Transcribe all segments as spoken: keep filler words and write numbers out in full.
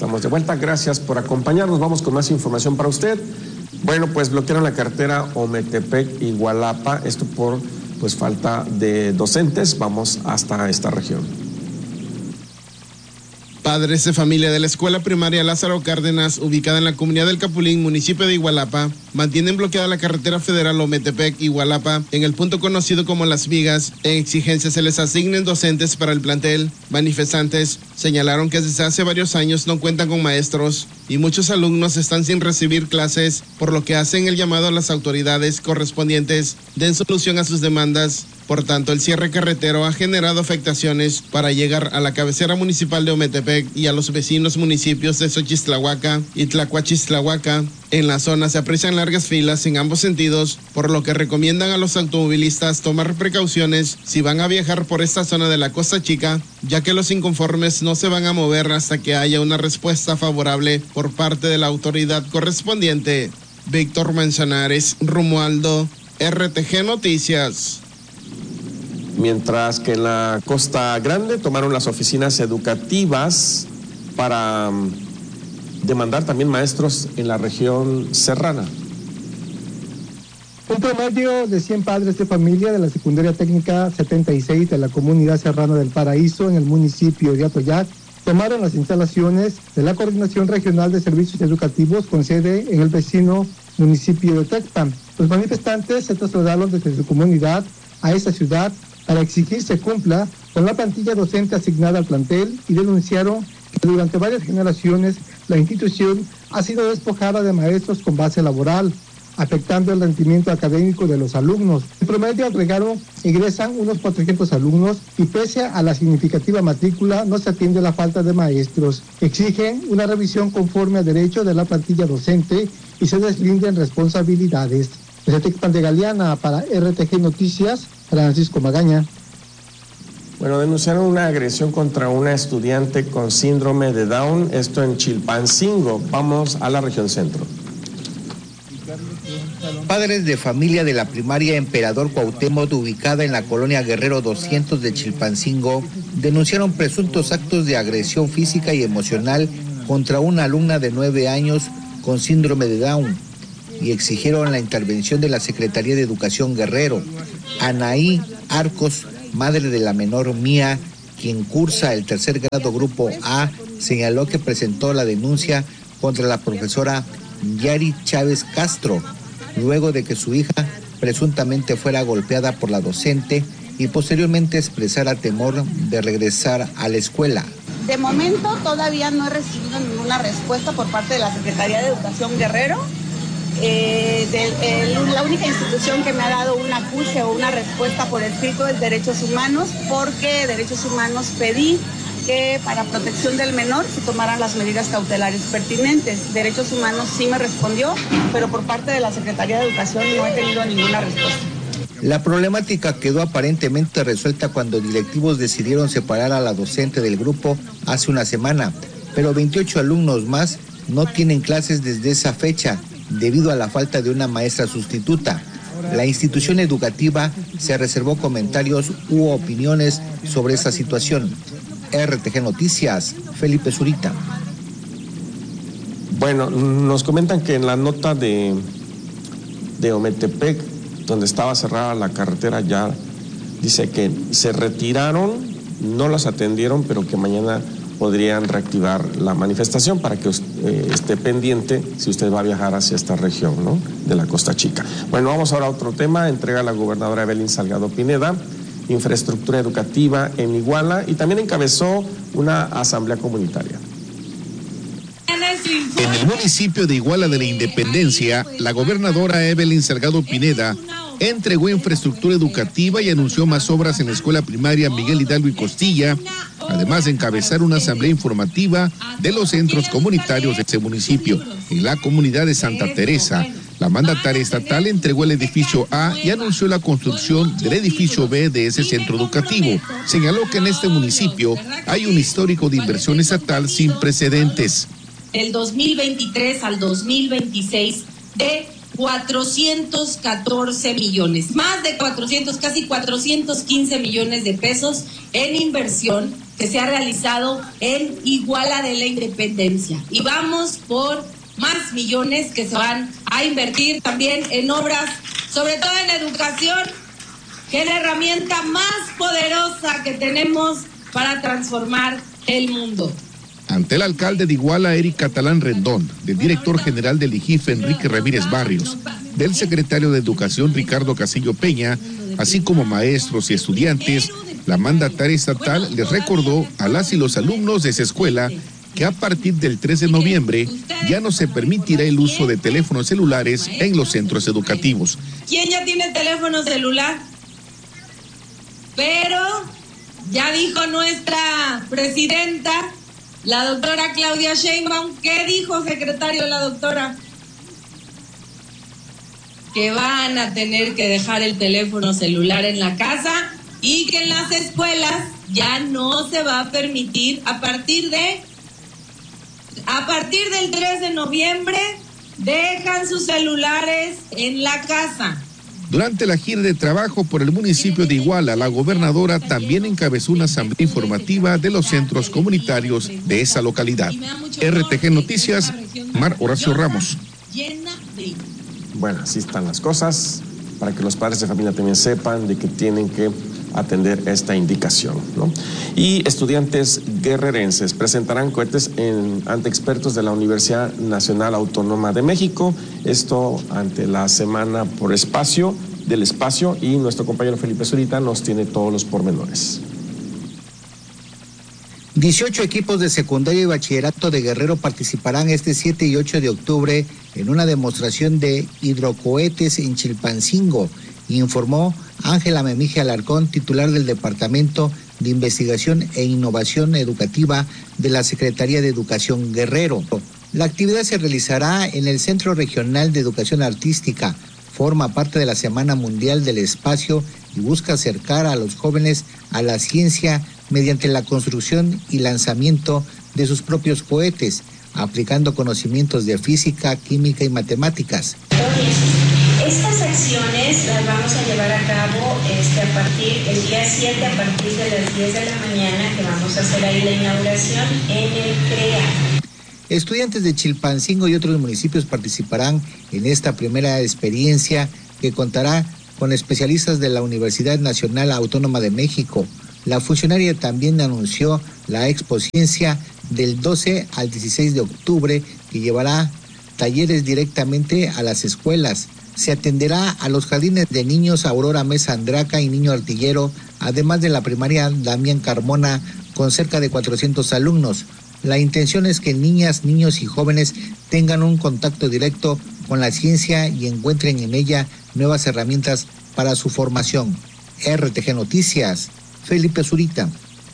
Estamos de vuelta, gracias por acompañarnos. Vamos con más información para usted. Bueno, pues bloquearon la carretera Ometepec-Igualapa, esto por pues falta de docentes. Vamos hasta esta región. Padres de familia de la escuela primaria Lázaro Cárdenas, ubicada en la comunidad del Capulín, municipio de Igualapa, mantienen bloqueada la carretera federal Ometepec-Igualapa en el punto conocido como Las Vigas. En exigencia se les asignen docentes para el plantel. Manifestantes señalaron que desde hace varios años no cuentan con maestros y muchos alumnos están sin recibir clases, por lo que hacen el llamado a las autoridades correspondientes den solución a sus demandas. Por tanto, el cierre carretero ha generado afectaciones para llegar a la cabecera municipal de Ometepec y a los vecinos municipios de Xochistlahuaca y Tlacuachistlahuaca. En la zona se aprecian largas filas en ambos sentidos, por lo que recomiendan a los automovilistas tomar precauciones si van a viajar por esta zona de la Costa Chica, ya que los inconformes no se van a mover hasta que haya una respuesta favorable por parte de la autoridad correspondiente. Víctor Manzanares, Romualdo, R T G Noticias. Mientras que en la Costa Grande tomaron las oficinas educativas para um, demandar también maestros en la región serrana. Un promedio de cien padres de familia de la secundaria técnica setenta y seis de la comunidad serrana del Paraíso en el municipio de Atoyac tomaron las instalaciones de la Coordinación Regional de Servicios Educativos con sede en el vecino municipio de Tecpan. Los manifestantes se trasladaron desde su comunidad a esa ciudad para exigir se cumpla con la plantilla docente asignada al plantel y denunciaron que durante varias generaciones la institución ha sido despojada de maestros con base laboral, afectando el rendimiento académico de los alumnos. En promedio, agregaron, ingresan unos cuatrocientos alumnos y pese a la significativa matrícula no se atiende la falta de maestros. Exigen una revisión conforme a derecho de la plantilla docente y se deslinden responsabilidades. Desde Tecpan de Galeana para R T G Noticias, Francisco Magaña. Bueno, denunciaron una agresión contra una estudiante con síndrome de Down, esto en Chilpancingo. Vamos a la región centro. Padres de familia de la primaria Emperador Cuauhtémoc, ubicada en la colonia Guerrero doscientos de Chilpancingo, denunciaron presuntos actos de agresión física y emocional contra una alumna de nueve años con síndrome de Down y exigieron la intervención de la Secretaría de Educación Guerrero. Anaí Arcos, madre de la menor Mía, quien cursa el tercer grado grupo A, señaló que presentó la denuncia contra la profesora Yari Chávez Castro, luego de que su hija presuntamente fuera golpeada por la docente y posteriormente expresara temor de regresar a la escuela. De momento todavía no he recibido ninguna respuesta por parte de la Secretaría de Educación Guerrero. Eh, de, eh, la única institución que me ha dado un acuse o una respuesta por escrito es Derechos Humanos, porque Derechos Humanos pedí que para protección del menor se tomaran las medidas cautelares pertinentes. Derechos Humanos sí me respondió, pero por parte de la Secretaría de Educación no he tenido ninguna respuesta. La problemática quedó aparentemente resuelta cuando directivos decidieron separar a la docente del grupo hace una semana, pero veintiocho alumnos más no tienen clases desde esa fecha, debido a la falta de una maestra sustituta. La institución educativa se reservó comentarios u opiniones sobre esta situación. R T G Noticias, Felipe Zurita. Bueno, nos comentan que en la nota de, de Ometepec, donde estaba cerrada la carretera, ya dice que se retiraron, no las atendieron, pero que mañana podrían reactivar la manifestación para que eh, esté pendiente si usted va a viajar hacia esta región, ¿no?, de la Costa Chica. Bueno, vamos ahora a otro tema. Entrega la gobernadora Evelyn Salgado Pineda infraestructura educativa en Iguala y también encabezó una asamblea comunitaria. En el municipio de Iguala de la Independencia, la gobernadora Evelyn Salgado Pineda entregó infraestructura educativa y anunció más obras en la escuela primaria Miguel Hidalgo y Costilla, además de encabezar una asamblea informativa de los centros comunitarios de ese municipio. En la comunidad de Santa Teresa, la mandataria estatal entregó el edificio A y anunció la construcción del edificio B de ese centro educativo. Señaló que en este municipio hay un histórico de inversión estatal sin precedentes. Del dos mil veintitrés al dos mil veintiséis de cuatrocientos catorce millones, más de cuatrocientos, casi cuatrocientos quince millones de pesos en inversión que se ha realizado en Iguala de la Independencia. Y vamos por más millones que se van a invertir también en obras, sobre todo en educación, que es la herramienta más poderosa que tenemos para transformar el mundo. Ante el alcalde de Iguala, Eric Catalán Rendón, del director general del I G I F, Enrique Ramírez Barrios, del secretario de Educación, Ricardo Casillo Peña, así como maestros y estudiantes, la mandataria estatal les recordó a las y los alumnos de esa escuela que a partir del tres de noviembre ya no se permitirá el uso de teléfonos celulares en los centros educativos. ¿Quién ya tiene teléfono celular? Pero ya dijo nuestra presidenta, la doctora Claudia Sheinbaum. ¿Qué dijo, secretario, la doctora? Que van a tener que dejar el teléfono celular en la casa y que en las escuelas ya no se va a permitir a partir de a partir del tres de noviembre dejan sus celulares en la casa. Durante la gira de trabajo por el municipio de Iguala, la gobernadora también encabezó una asamblea informativa de los centros comunitarios de esa localidad. R T G Noticias, Mar Horacio Ramos. Bueno, así están las cosas, para que los padres de familia también sepan de que tienen que atender esta indicación, ¿no? Y estudiantes guerrerenses presentarán cohetes en, ante expertos de la Universidad Nacional Autónoma de México, esto ante la Semana por Espacio, del Espacio, y nuestro compañero Felipe Zurita nos tiene todos los pormenores. dieciocho equipos de secundaria y bachillerato de Guerrero participarán este siete y ocho de octubre en una demostración de hidrocohetes en Chilpancingo, informó Ángela Memije Alarcón, titular del Departamento de Investigación e Innovación Educativa de la Secretaría de Educación Guerrero. La actividad se realizará en el Centro Regional de Educación Artística, forma parte de la Semana Mundial del Espacio y busca acercar a los jóvenes a la ciencia mediante la construcción y lanzamiento de sus propios cohetes, aplicando conocimientos de física, química y matemáticas. Estas acciones las vamos a llevar a cabo este, a partir el día siete, a partir de las diez de la mañana, que vamos a hacer ahí la inauguración en el CREA. Estudiantes de Chilpancingo y otros municipios participarán en esta primera experiencia que contará con especialistas de la Universidad Nacional Autónoma de México. La funcionaria también anunció la Expociencia del doce al dieciséis de octubre, que llevará talleres directamente a las escuelas. Se atenderá a los jardines de niños Aurora Mesa Andraca y Niño Artillero, además de la primaria Damián Carmona, con cerca de cuatrocientos alumnos. La intención es que niñas, niños y jóvenes tengan un contacto directo con la ciencia y encuentren en ella nuevas herramientas para su formación. R T G Noticias, Felipe Zurita.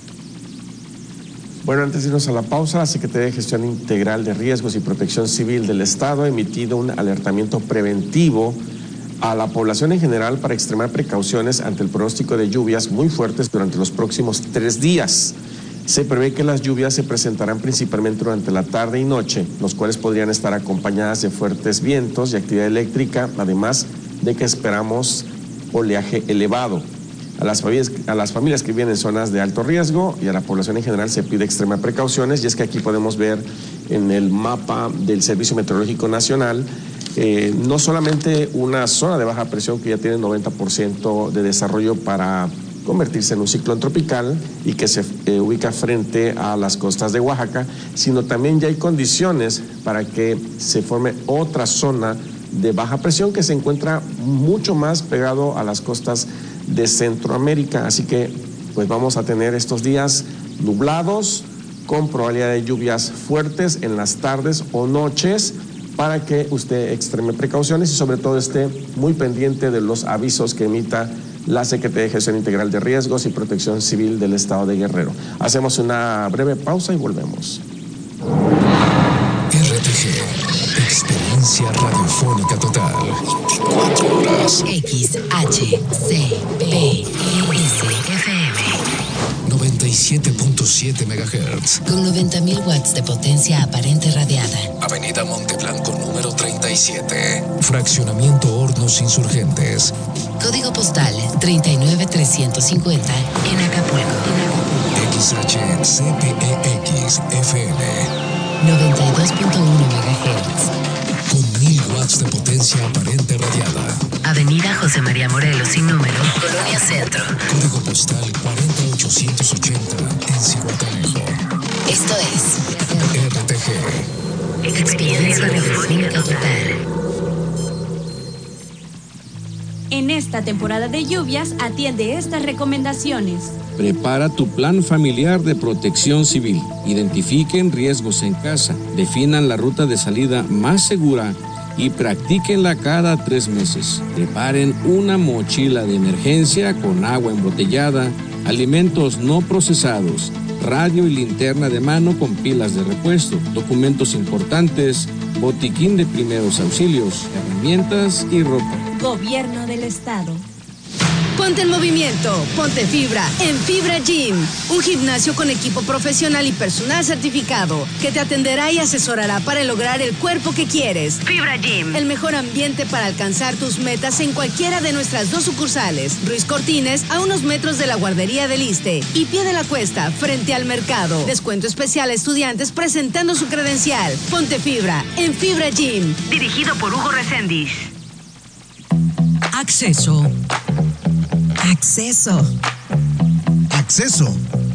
Bueno, antes de irnos a la pausa, la Secretaría de Gestión Integral de Riesgos y Protección Civil del Estado ha emitido un alertamiento preventivo a la población en general para extremar precauciones ante el pronóstico de lluvias muy fuertes durante los próximos tres días. Se prevé que las lluvias se presentarán principalmente durante la tarde y noche, los cuales podrían estar acompañadas de fuertes vientos y actividad eléctrica, además de que esperamos oleaje elevado. A las, familias, a las familias que viven en zonas de alto riesgo y a la población en general se pide extremar precauciones, y es que aquí podemos ver en el mapa del Servicio Meteorológico Nacional eh, no solamente una zona de baja presión que ya tiene noventa por ciento de desarrollo para convertirse en un ciclón tropical y que se eh, ubica frente a las costas de Oaxaca, sino también ya hay condiciones para que se forme otra zona de baja presión que se encuentra mucho más pegado a las costas de Centroamérica, así que pues vamos a tener estos días nublados con probabilidad de lluvias fuertes en las tardes o noches, para que usted extreme precauciones y sobre todo esté muy pendiente de los avisos que emita la Secretaría de Gestión Integral de Riesgos y Protección Civil del Estado de Guerrero. Hacemos una breve pausa y volvemos. R T G, experiencia radiofónica total. veinticuatro horas. X H C B S F M noventa y siete punto siete megahertz. Con noventa mil watts de potencia aparente radiada. Avenida Monteblanco número treinta y siete. Fraccionamiento Hornos Insurgentes. Código postal treinta y nueve trescientos cincuenta en Acapulco. En Acapulco. X H C P E X F M. noventa y dos punto uno megahertz. Con mil watts de potencia aparente radiada. Avenida José María Morelos sin número, Colonia Centro. Código postal cuarenta ochocientos ochenta en Cihuatanejo. Esto es R T G. Experiencia Radiofónica Total. En esta temporada de lluvias, atiende estas recomendaciones. Prepara tu plan familiar de protección civil. Identifiquen riesgos en casa. Definan la ruta de salida más segura y practíquenla cada tres meses. Preparen una mochila de emergencia con agua embotellada, alimentos no procesados, radio y linterna de mano con pilas de repuesto, documentos importantes, botiquín de primeros auxilios, herramientas y ropa. Gobierno del Estado. Ponte en movimiento, ponte fibra en Fibra Gym, un gimnasio con equipo profesional y personal certificado que te atenderá y asesorará para lograr el cuerpo que quieres. Fibra Gym, el mejor ambiente para alcanzar tus metas en cualquiera de nuestras dos sucursales, Ruiz Cortines a unos metros de la guardería del Iste y Pie de la Cuesta frente al mercado. Descuento especial a estudiantes presentando su credencial. Ponte fibra en Fibra Gym, dirigido por Hugo Reséndiz. Acceso. Acceso. Acceso.